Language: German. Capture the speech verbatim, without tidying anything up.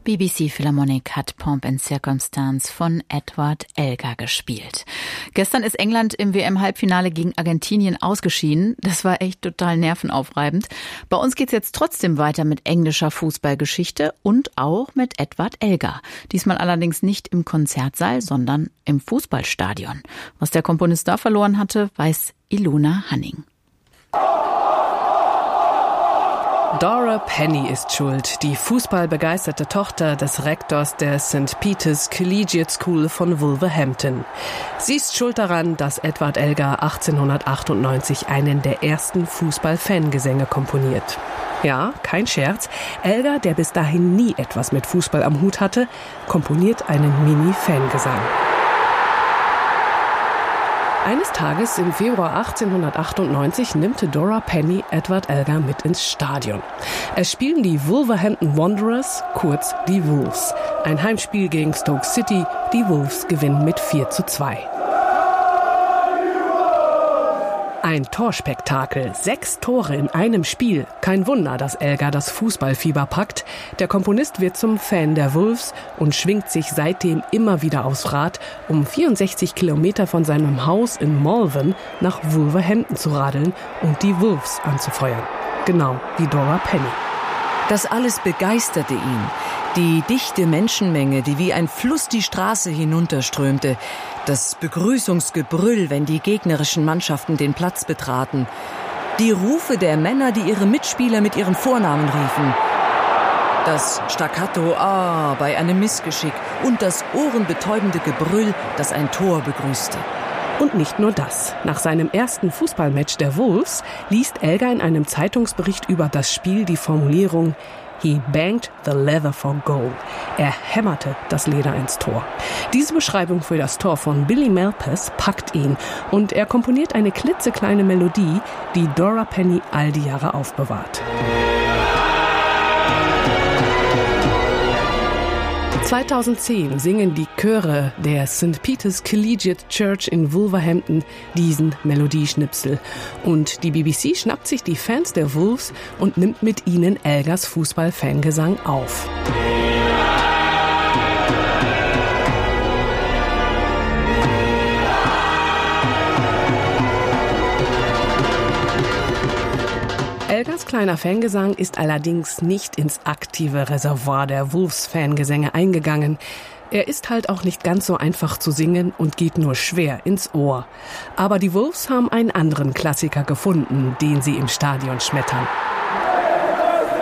B B C Philharmonic hat Pomp and Circumstance von Edward Elgar gespielt. Gestern ist England im W M-Halbfinale gegen Argentinien ausgeschieden. Das war echt total nervenaufreibend. Bei uns geht's jetzt trotzdem weiter mit englischer Fußballgeschichte und auch mit Edward Elgar. Diesmal allerdings nicht im Konzertsaal, sondern im Fußballstadion. Was der Komponist da verloren hatte, weiß Ilona Hanning. Dora Penny ist schuld, die fußballbegeisterte Tochter des Rektors der Saint Peter's Collegiate School von Wolverhampton. Sie ist schuld daran, dass Edward Elgar achtzehnhundertachtundneunzig einen der ersten Fußball-Fangesänge komponiert. Ja, kein Scherz, Elgar, der bis dahin nie etwas mit Fußball am Hut hatte, komponiert einen Mini-Fangesang. Eines Tages im Februar achtzehnhundertachtundneunzig nimmt Dora Penny Edward Elgar mit ins Stadion. Es spielen die Wolverhampton Wanderers, kurz die Wolves. Ein Heimspiel gegen Stoke City. Die Wolves gewinnen mit vier zu zwei. Ein Torspektakel, sechs Tore in einem Spiel. Kein Wunder, dass Elgar das Fußballfieber packt. Der Komponist wird zum Fan der Wolves und schwingt sich seitdem immer wieder aufs Rad, um vierundsechzig Kilometer von seinem Haus in Malvern nach Wolverhampton zu radeln und die Wolves anzufeuern. Genau wie Dora Penny. Das alles begeisterte ihn. Die dichte Menschenmenge, die wie ein Fluss die Straße hinunterströmte. Das Begrüßungsgebrüll, wenn die gegnerischen Mannschaften den Platz betraten. Die Rufe der Männer, die ihre Mitspieler mit ihren Vornamen riefen. Das Staccato Ah bei einem Missgeschick und das ohrenbetäubende Gebrüll, das ein Tor begrüßte. Und nicht nur das. Nach seinem ersten Fußballmatch der Wolves liest Elgar in einem Zeitungsbericht über das Spiel die Formulierung He banged the leather for goal. Er hämmerte das Leder ins Tor. Diese Beschreibung für das Tor von Billy Malpass packt ihn und er komponiert eine klitzekleine Melodie, die Dora Penny all die Jahre aufbewahrt. zweitausendzehn singen die Chöre der Saint Peter's Collegiate Church in Wolverhampton diesen Melodieschnipsel. Und die B B C schnappt sich die Fans der Wolves und nimmt mit ihnen Elgars Fußball-Fangesang auf. Elgars kleiner Fangesang ist allerdings nicht ins aktive Reservoir der Wolves-Fangesänge eingegangen. Er ist halt auch nicht ganz so einfach zu singen und geht nur schwer ins Ohr. Aber die Wolves haben einen anderen Klassiker gefunden, den sie im Stadion schmettern.